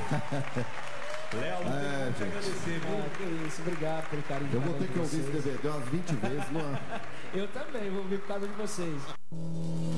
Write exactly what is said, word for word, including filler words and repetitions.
Léo, não é, tem como te agradecer, viu? Ah, que isso, obrigado pelo carinho. Eu vou ter que ouvir esse D V D umas vinte vezes. Numa... Eu também, vou ouvir por causa de vocês.